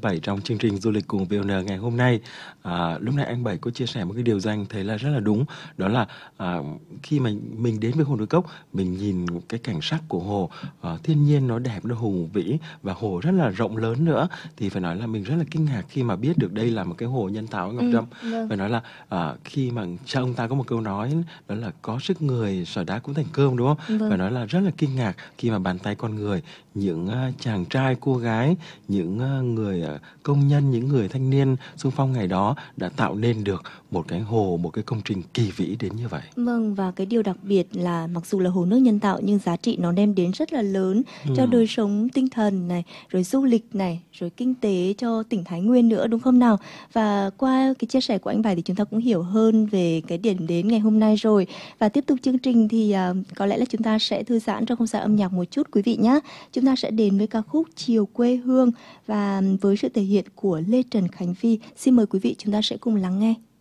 Bảy trong chương trình du lịch cùng VN ngày hôm nay. Lúc nãy anh Bảy có chia sẻ một cái điều do anh thấy là rất là đúng. Đó là khi mà mình đến với Hồ Núi Cốc, mình nhìn cái cảnh sắc của hồ, thiên nhiên nó đẹp, nó hùng vĩ và hồ rất là rộng lớn nữa. Thì phải nói là mình rất là kinh ngạc khi mà biết được đây là một cái hồ nhân tạo Ngọc Trâm. Vâng. Phải nói là khi mà cha ông ta có một câu nói đó là có sức người sỏi đá cũng thành cơm, đúng không? Phải Vâng. nói là rất là kinh ngạc khi mà bàn tay con người, những chàng trai cô gái, những người công nhân, những người thanh niên xung phong ngày đó đã tạo nên được một cái hồ, một cái công trình kỳ vĩ đến như vậy. Vâng, và cái điều đặc biệt là mặc dù là hồ nước nhân tạo nhưng giá trị nó đem đến rất là lớn cho đời sống tinh thần này, rồi du lịch này, rồi kinh tế cho tỉnh Thái Nguyên nữa, đúng không nào? Và qua cái chia sẻ của anh Bảy thì chúng ta cũng hiểu hơn về cái điểm đến ngày hôm nay rồi. Và tiếp tục chương trình thì có lẽ là chúng ta sẽ thư giãn trong không gian âm nhạc một chút quý vị nhé. Chúng ta sẽ đến với ca khúc Chiều quê hương và với sự thể hiện của Lê Trần Khánh Phi. Xin mời quý vị chúng ta sẽ cùng lắng nghe.